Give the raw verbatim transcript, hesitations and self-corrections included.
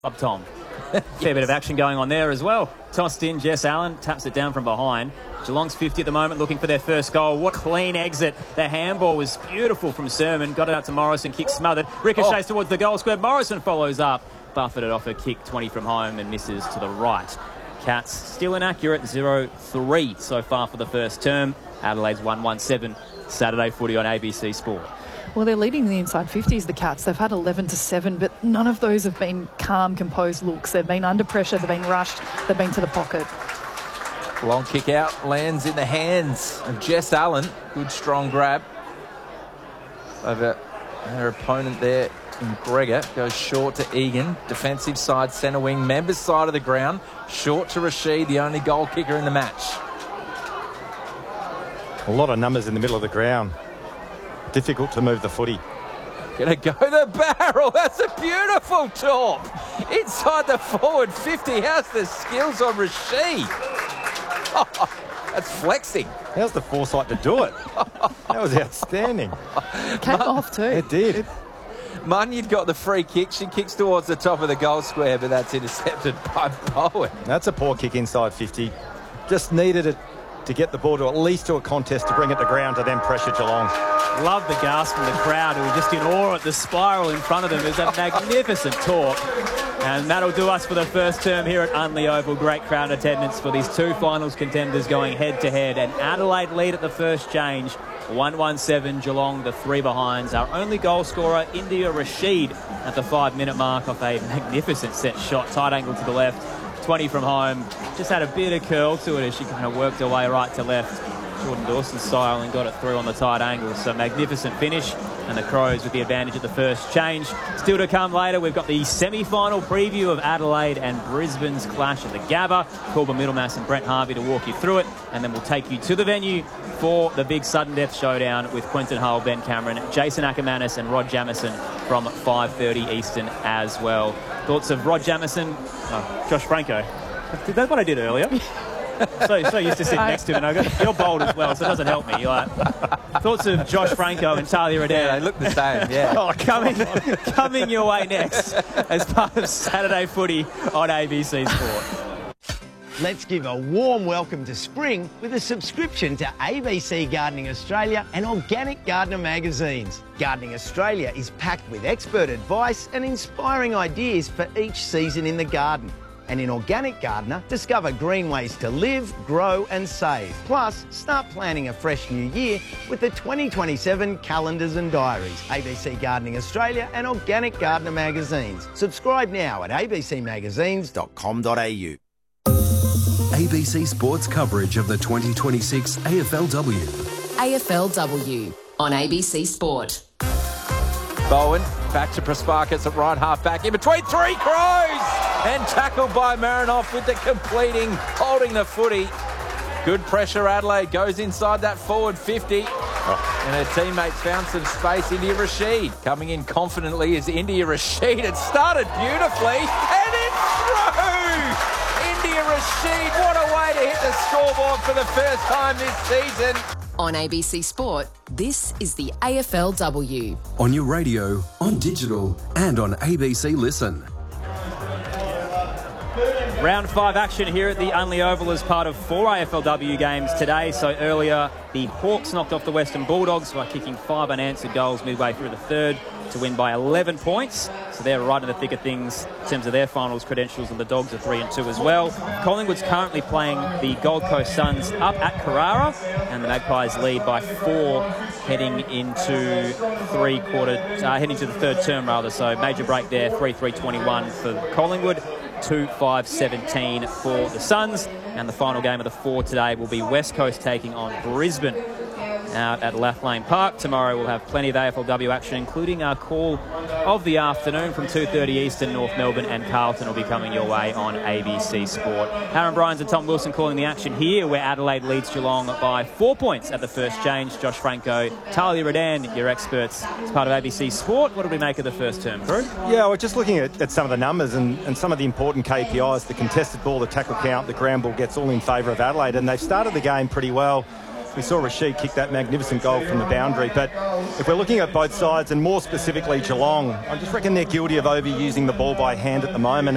Up Tom. Fair yes. bit of action going on there as well. Tossed in, Jess Allen taps it down from behind. Geelong's fifty at the moment, looking for their first goal. What clean exit. The handball was beautiful from Sermon. Got it out to Morrison, kick smothered. Ricochets oh. towards the goal square. Morrison follows up. Buffeted off a kick, twenty from home, and misses to the right. Cats still inaccurate, zero three so far for the first term. Adelaide's one one seven. Saturday footy on A B C Sport. Well, they're leading the inside fifties, the Cats. They've had eleven to seven, but none of those have been calm, composed looks. They've been under pressure, they've been rushed, they've been to the pocket. Long kick out, lands in the hands of Jess Allen. Good strong grab over her opponent there in Gregor. Goes short to Egan. Defensive side, centre wing, members side of the ground. Short to Rashid, the only goal kicker in the match. A lot of numbers in the middle of the ground. Difficult to move the footy. Gonna go the barrel. That's a beautiful top. Inside the forward fifty. How's the skills on Rashid? Oh, that's flexing. How's the foresight to do it? That was outstanding. Came off too. It did. Munyard got the free kick. She kicks towards the top of the goal square, but that's intercepted by Bowen. That's a poor kick inside fifty. Just needed it to get the ball to at least to a contest to bring it to ground to then pressure Geelong. Love the gasp from the crowd who were just in awe at the spiral in front of them. It was a magnificent talk. And that'll do us for the first term here at Unley Oval. Great crowd attendance for these two finals contenders going head-to-head. And Adelaide lead at the first change. one one seven, Geelong, the three behinds. Our only goal scorer, India Rashid, at the five-minute mark off a magnificent set shot. Tight angle to the left, twenty from home. Just had a bit of curl to it as she kind of worked her way right to left. Jordan Dawson style and got it through on the tight angle. So magnificent finish, and the Crows with the advantage at the first change. Still to come later, we've got the semi-final preview of Adelaide and Brisbane's clash at the Gabba. Corbin Middlemass and Brent Harvey to walk you through it, and then we'll take you to the venue for the big sudden death showdown with Quentin Hull, Ben Cameron, Jason Ackermanis and Rod Jamieson from five thirty Eastern as well. Thoughts of Rod Jamieson? Oh, Josh Franco. That's what I did earlier. so, so used to sit next to him, and I go, you're bold as well, so it doesn't help me. Like, thoughts of Josh Franco and Talia Radan? Yeah, they look the same, yeah. oh, coming, coming your way next as part of Saturday Footy on A B C Sport. Let's give a warm welcome to spring with a subscription to A B C Gardening Australia and Organic Gardener magazines. Gardening Australia is packed with expert advice and inspiring ideas for each season in the garden. And in Organic Gardener, discover green ways to live, grow and save. Plus, start planning a fresh new year with the twenty twenty-seven calendars and diaries. A B C Gardening Australia and Organic Gardener magazines. Subscribe now at a b c magazines dot com dot a u. A B C Sports coverage of the twenty twenty-six A F L W. A F L W on A B C Sport. Bowen back to Prasparkas at right half back in between three Crows, and tackled by Marinoff with the completing, holding the footy. Good pressure. Adelaide goes inside that forward fifty, oh. and her teammates found some space. India Rashid coming in confidently is India Rashid. It started beautifully and it's through. India Rashid, what a way to hit the scoreboard for the first time this season. On A B C Sport, this is the A F L W. On your radio, on digital, and on A B C Listen. Round five action here at the Unley Oval as part of four A F L W games today. So earlier, the Hawks knocked off the Western Bulldogs by kicking five unanswered goals midway through the third to win by eleven points. So they're right in the thick of things in terms of their finals credentials, and the Dogs are three and two as well. Collingwood's currently playing the Gold Coast Suns up at Carrara, and the Magpies lead by four heading into three quarter, uh, heading to the third term rather. So major break there, three three twenty-one for Collingwood. two five seventeen for the Suns, and the final game of the four today will be West Coast taking on Brisbane out at Lathlane Park. Tomorrow we'll have plenty of A F L W action, including our call of the afternoon from two thirty Eastern. North Melbourne and Carlton will be coming your way on A B C Sport. Aaron Bryans and Tom Wilson calling the action here, where Adelaide leads Geelong by four points at the first change. Josh Franco, Talia Radan, your experts as part of A B C Sport. What do we make of the first term, crew? Yeah, we're just looking at, at some of the numbers and, and some of the important K P Is. The contested ball, the tackle count, the ground ball gets all in favour of Adelaide, and they've started the game pretty well. We saw Rashid kick that magnificent goal from the boundary. But if we're looking at both sides, and more specifically Geelong, I just reckon they're guilty of overusing the ball by hand at the moment.